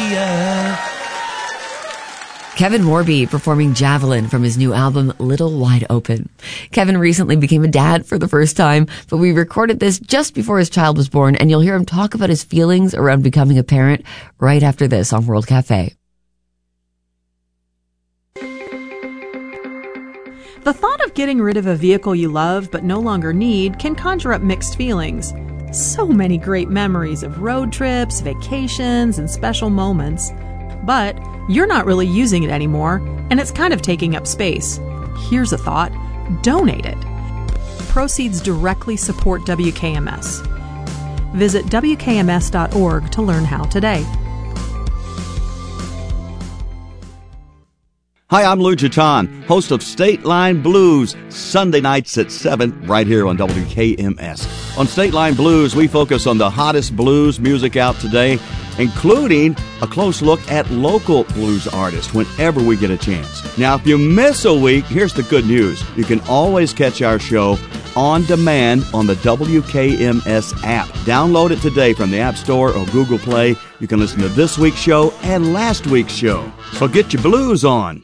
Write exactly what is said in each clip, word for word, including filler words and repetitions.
Kevin Morby performing Javelin from his new album, Little Wide Open. Kevin recently became a dad for the first time, but we recorded this just before his child was born, and you'll hear him talk about his feelings around becoming a parent right after this on World Cafe. The thought of getting rid of a vehicle you love but no longer need can conjure up mixed feelings. So many great memories of road trips, vacations, and special moments. But you're not really using it anymore, and it's kind of taking up space. Here's a thought: donate it. Proceeds directly support W K M S. Visit W K M S dot org to learn how today. Hi, I'm Lou Jaton, host of State Line Blues, Sunday nights at seven, right here on W K M S. On State Line Blues, we focus on the hottest blues music out today, including a close look at local blues artists whenever we get a chance. Now, if you miss a week, here's the good news. You can always catch our show on demand on the W K M S app. Download it today from the App Store or Google Play. You can listen to this week's show and last week's show. So get your blues on.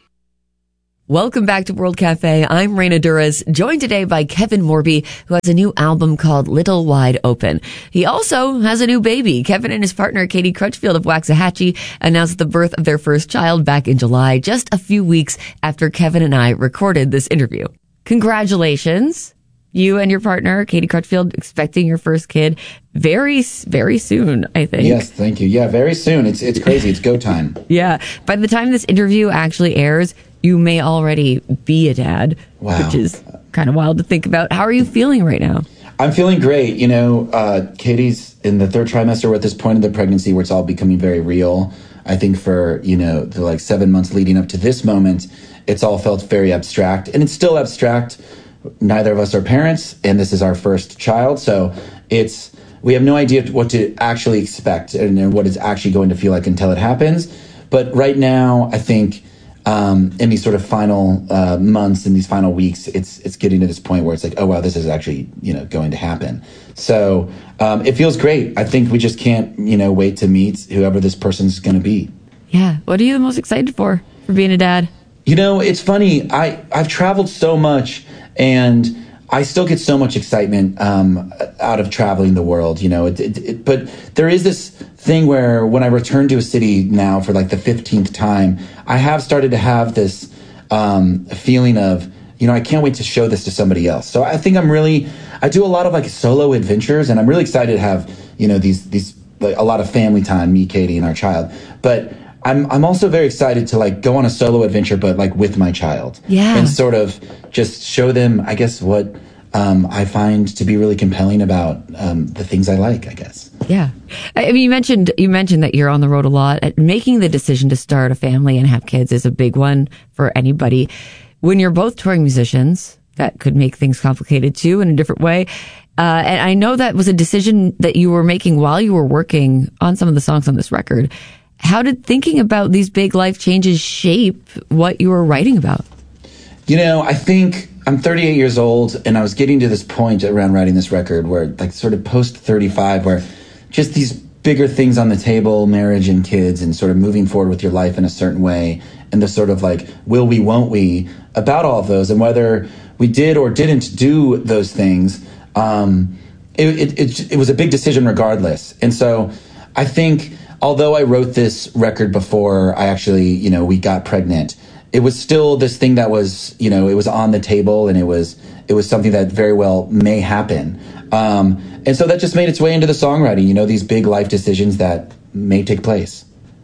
Welcome back to World Cafe. I'm Raina Duras, joined today by Kevin Morby, who has a new album called Little Wide Open. He also has a new baby. Kevin and his partner, Katie Crutchfield of Waxahachie, announced the birth of their first child back in July, just a few weeks after Kevin and I recorded this interview. Congratulations. You and your partner, Katie Crutchfield, expecting your first kid very, very soon, I think. Yes, thank you. Yeah, very soon. It's it's crazy. It's go time. Yeah. By the time this interview actually airs, you may already be a dad, wow. Which is kind of wild to think about. How are you feeling right now? I'm feeling great. You know, uh, Katie's in the third trimester. We're at this point in the pregnancy where it's all becoming very real. I think for, you know, the like seven months leading up to this moment, it's all felt very abstract. And it's still abstract. Neither of us are parents, and this is our first child. So it's we have no idea what to actually expect and what it's actually going to feel like until it happens. But right now, I think um, in these sort of final uh, months, in these final weeks, it's it's getting to this point where it's like, oh, wow, this is actually, you know, going to happen. So um, it feels great. I think we just can't, you know, wait to meet whoever this person's going to be. Yeah. What are you the most excited for, for being a dad? You know, it's funny. I, I've traveled so much, and I still get so much excitement um, out of traveling the world, you know. It, it, it, but there is this thing where when I return to a city now for like the fifteenth time, I have started to have this um, feeling of, you know, I can't wait to show this to somebody else. So I think I'm really, I do a lot of like solo adventures, and I'm really excited to have, you know, these, these like a lot of family time, me, Katie, and our child. But I'm I'm also very excited to like go on a solo adventure, but like with my child. Yeah. And sort of just show them, I guess, what um, I find to be really compelling about um, the things I like, I guess. Yeah. I mean, you mentioned, you mentioned that you're on the road a lot. Making the decision to start a family and have kids is a big one for anybody. When you're both touring musicians, that could make things complicated too in a different way. Uh, and I know that was a decision that you were making while you were working on some of the songs on this record. How did thinking about these big life changes shape what you were writing about? You know, I think I'm thirty-eight years old, and I was getting to this point around writing this record where, like, sort of post thirty-five, where just these bigger things on the table, marriage and kids, and sort of moving forward with your life in a certain way, and the sort of like, will we, won't we, about all of those, and whether we did or didn't do those things, um, it, it, it, it was a big decision regardless. And so I think, although I wrote this record before I actually, you know, we got pregnant, it was still this thing that was, you know, it was on the table, and it was it was something that very well may happen. Um, and so that just made its way into the songwriting, you know, these big life decisions that may take place.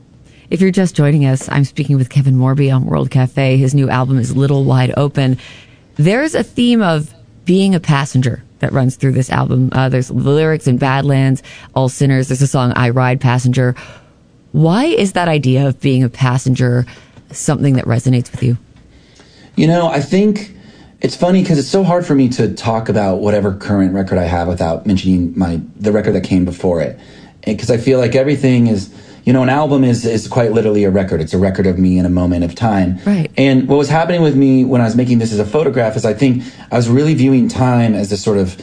If you're just joining us, I'm speaking with Kevin Morby on World Cafe. His new album is Little Wide Open. There's a theme of being a passenger that runs through this album. Uh, there's the lyrics in Badlands, All Sinners. There's a song, I Ride Passenger. Why is that idea of being a passenger something that resonates with you? You know, I think it's funny because it's so hard for me to talk about whatever current record I have without mentioning my the record that came before it. Because I feel like everything is, you know, an album is, is quite literally a record. It's a record of me in a moment of time. Right. And what was happening with me when I was making this as a photograph is I think I was really viewing time as this sort of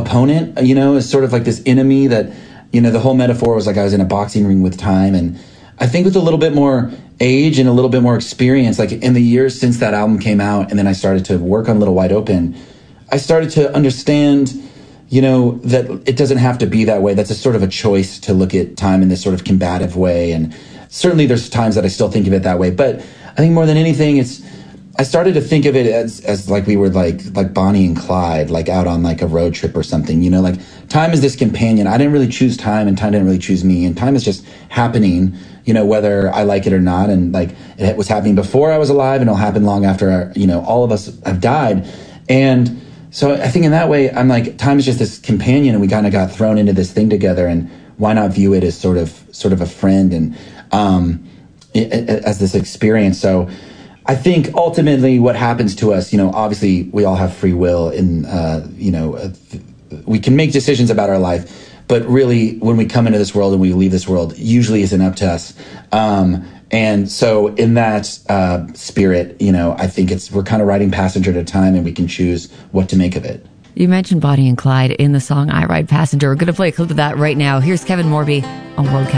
opponent, you know, as sort of like this enemy that, you know, the whole metaphor was like I was in a boxing ring with time, and I think with a little bit more age and a little bit more experience, like in the years since that album came out, and then I started to work on Little Wide Open, I started to understand, you know, that it doesn't have to be that way. That's a sort of a choice to look at time in this sort of combative way. And certainly there's times that I still think of it that way. But I think more than anything, it's, I started to think of it as, as like we were like, like Bonnie and Clyde, like out on like a road trip or something, you know, like time is this companion. I didn't really choose time, and time didn't really choose me, and time is just happening, you know, whether I like it or not. And like it was happening before I was alive, and it'll happen long after, you know, all of us have died. And so I think in that way, I'm like, time is just this companion, and we kind of got thrown into this thing together, and why not view it as sort of, sort of a friend, and, um, it, it, as this experience. So I think ultimately what happens to us, you know, obviously we all have free will, and, uh, you know, uh, we can make decisions about our life, but really when we come into this world and we leave this world, usually isn't up to us. Um, and so in that, uh, spirit, you know, I think it's, we're kind of riding passenger at a time, and we can choose what to make of it. You mentioned Bonnie and Clyde in the song I Ride Passenger. We're going to play a clip of that right now. Here's Kevin Morby on World Cafe.